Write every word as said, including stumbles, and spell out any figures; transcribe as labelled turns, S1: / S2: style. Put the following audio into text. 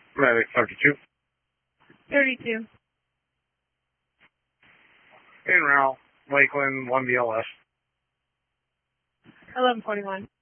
S1: Medic thirty-two.
S2: thirty-two.
S1: En route, Lakeland, one B L S.
S2: eleven forty-one.